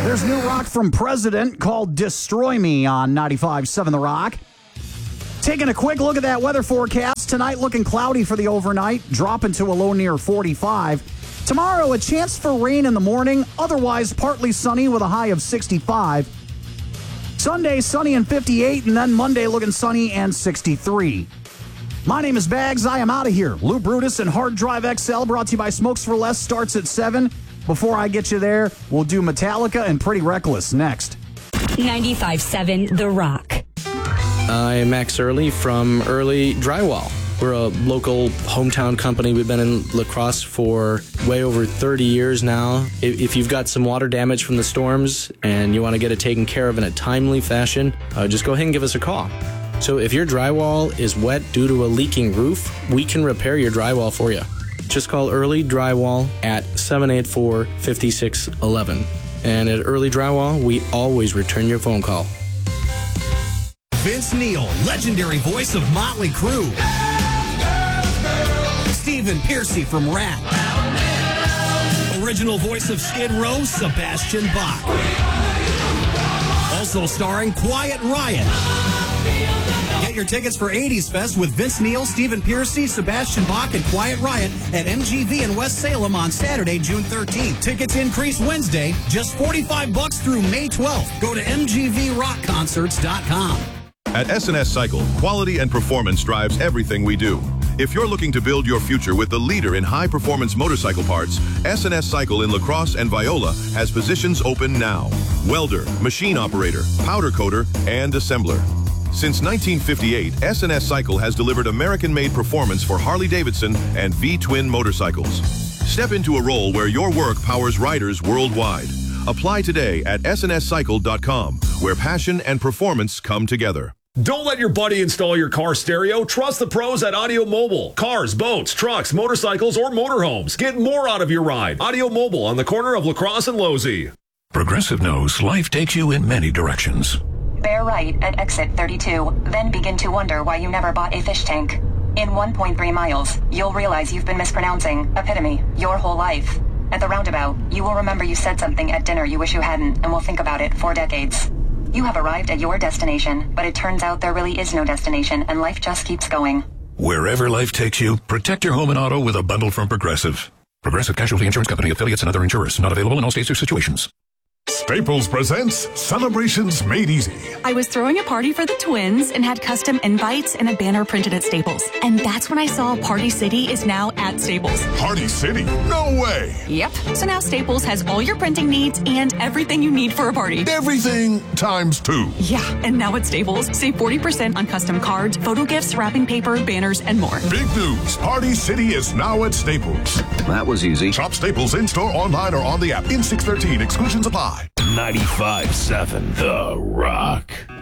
There's new rock from President called Destroy Me on 95.7 The Rock. Taking a quick look at that weather forecast. Tonight looking cloudy for the overnight, dropping to a low near 45. Tomorrow, a chance for rain in the morning, otherwise partly sunny with a high of 65. Sunday, sunny and 58, and then Monday looking sunny and 63. My name is Bags. I am out of here. Lou Brutus and Hard Drive XL brought to you by Smokes for Less starts at 7. Before I get you there, we'll do Metallica and Pretty Reckless next. 95.7 The Rock. I'm Max Early from Early Drywall. We're a local hometown company. We've been in La Crosse for way over 30 years now. If you've got some water damage from the storms and you want to get it taken care of in a timely fashion, just go ahead and give us a call. So if your drywall is wet due to a leaking roof, we can repair your drywall for you. Just call Early Drywall at 784-5611. And at Early Drywall, we always return your phone call. Vince Neil, legendary voice of Motley Crue. Stephen Piercy from Rat. Original voice of Skid Row, Sebastian Bach. Also starring Quiet Riot. Get your tickets for 80s Fest with Vince Neil, Stephen Piercy, Sebastian Bach, and Quiet Riot at MGV in West Salem on Saturday, June 13th. Tickets increase Wednesday, just $45 through May 12th. Go to mgvrockconcerts.com. At S&S Cycle, quality and performance drives everything we do. If you're looking to build your future with the leader in high-performance motorcycle parts, S&S Cycle in La Crosse and Viola has positions open now. Welder, machine operator, powder coater, and assembler. Since 1958, S&S Cycle has delivered American-made performance for Harley-Davidson and V-twin motorcycles. Step into a role where your work powers riders worldwide. Apply today at snscycle.com, where passion and performance come together. Don't let your buddy install your car stereo. Trust the pros at Audio Mobile. Cars, boats, trucks, motorcycles, or motorhomes. Get more out of your ride. Audio Mobile on the corner of La Crosse and Losey. Progressive knows life takes you in many directions. Bear right at exit 32, then begin to wonder why you never bought a fish tank. In 1.3 miles, you'll realize you've been mispronouncing epitome your whole life. At the roundabout, you will remember you said something at dinner you wish you hadn't, and will think about it for decades. You have arrived at your destination, but it turns out there really is no destination, and life just keeps going. Wherever life takes you, protect your home and auto with a bundle from Progressive. Progressive Casualty Insurance Company, affiliates, and other insurers. Not available in all states or situations. Staples presents Celebrations Made Easy. I was throwing a party for the twins and had custom invites and a banner printed at Staples. And that's when I saw Party City is now at Staples. Party City? No way. Yep. So now Staples has all your printing needs and everything you need for a party. Everything times 2. Yeah. And now at Staples, save 40% on custom cards, photo gifts, wrapping paper, banners, and more. Big news. Party City is now at Staples. That was easy. Shop Staples in-store, online, or on the app. In 613. Exclusions apply. 95.7 The Rock.